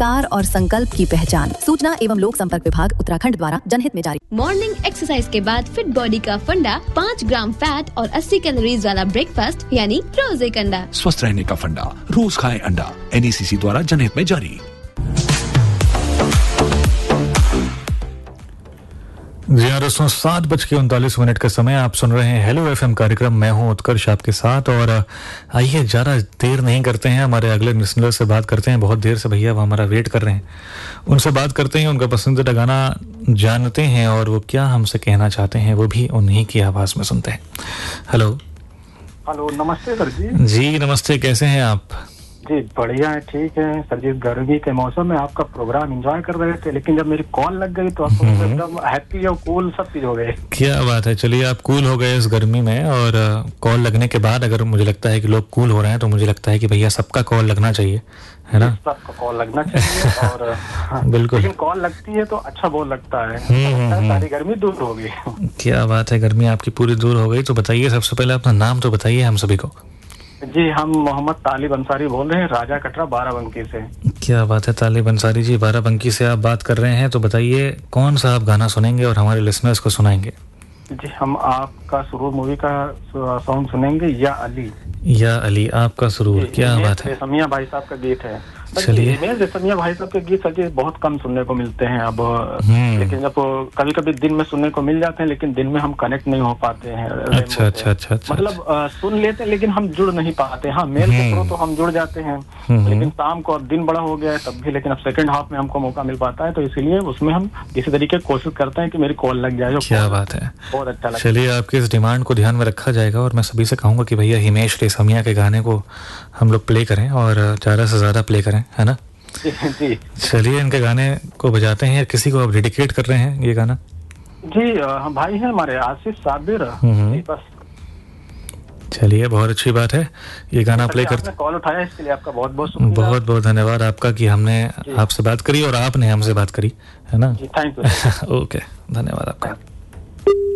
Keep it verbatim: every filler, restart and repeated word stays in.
संस्कार और संकल्प की पहचान। सूचना एवं लोक संपर्क विभाग उत्तराखंड द्वारा जनहित में जारी। मॉर्निंग एक्सरसाइज के बाद फिट बॉडी का फंडा, पाँच ग्राम फैट और अस्सी कैलोरीज वाला ब्रेकफास्ट यानी रोज एक अंडा। स्वस्थ रहने का फंडा, रोज खाएं अंडा। एन ई सी सी द्वारा जनहित में जारी। जी हाँ दोस्तों, सात बज के उनतालीस मिनट का समय। आप सुन रहे हैं हेलो एफएम कार्यक्रम। मैं हूं उत्कर्ष आपके साथ, और आइए ज़्यादा देर नहीं करते हैं, हमारे अगले लिसनर से बात करते हैं। बहुत देर से भैया वो हमारा वेट कर रहे हैं, उनसे बात करते हैं, उनका पसंदीदा गाना जानते हैं और वो क्या हमसे कहना चाहते हैं वो भी उन्हीं की आवाज़ में सुनते हैं। हेलो हेलो, नमस्ते सर जी। जी नमस्ते, कैसे हैं आप? जी बढ़िया है, ठीक है सर जी। गर्मी के मौसम में आपका प्रोग्राम एंजॉय कर रहे थे, लेकिन जब मेरी कॉल लग गई तो आपको एकदम हैप्पी और कूल सब चीज हो गए। क्या बात है, चलिए आप कूल हो गए इस गर्मी में। और कॉल लगने के बाद अगर मुझे लगता है कि लोग कूल हो रहे हैं तो मुझे लगता है कि भैया सबका कॉल लगना चाहिए, है ना? सबका कॉल लगना चाहिए। और बिल्कुल, लेकिन कॉल लगती है तो अच्छा बहुत लगता है, सारी गर्मी दूर हो गई। क्या बात है, गर्मी आपकी पूरी दूर हो गई। तो बताइए, सबसे पहले अपना नाम तो बताइए हम सभी को। जी, हम मोहम्मद तालिब अंसारी बोल रहे हैं, राजा कटरा बाराबंकी से। क्या बात है तालिब अंसारी जी, बाराबंकी से आप बात कर रहे हैं। तो बताइए कौन सा आप गाना सुनेंगे और हमारे लिसनर्स को सुनाएंगे? जी, हम आपका सुरूर मूवी का सॉन्ग सुनेंगे, या अली। या अली, आपका सुरूर। क्या बात है, रेशमिया भाई साहब का गीत है। चलिए, रेशमिया भाई साहब के गीत सर बहुत कम सुनने को मिलते हैं अब, लेकिन जब कभी कभी दिन में सुनने को मिल जाते हैं, लेकिन दिन में हम कनेक्ट नहीं हो पाते हैं। अच्छा अच्छा अच्छा अच्छा, मतलब आ, सुन लेते हैं लेकिन हम जुड़ नहीं पाते। हाँ, मेल के थ्रू तो हम जुड़ जाते हैं, लेकिन शाम को अब दिन बड़ा हो गया है तब भी, लेकिन अब सेकंड हाफ में हमको मौका मिल पाता है, तो इसीलिए उसमें हम किसी तरीके की कोशिश करते हैं कि मेरी कॉल लग जाए। क्या बात है, बहुत अच्छा लगता है। चलिए, आपकी इस डिमांड को ध्यान में रखा जाएगा और मैं सभी से कहूंगा कि भैया हिमेश रेशमिया के गाने को हम लोग प्ले करें और ज्यादा से ज्यादा प्ले करें, है ना? जी, चलिए इनके गाने को बजाते हैं। किसी को आप डेडिकेट कर रहे हैं ये गाना? जी, हम भाई हैं हमारे आशीष साबिर। बस चलिए, बहुत अच्छी बात है, ये गाना प्ले करते हैं। कॉल उठाया इसके लिए आपका बहुत बहुत शुक्रिया। बहुत बहुत धन्यवाद आपका कि हमने आपसे बात करी और आपने हमसे बात करी, है ना? Thank you. ओके, धन्यवाद आपका।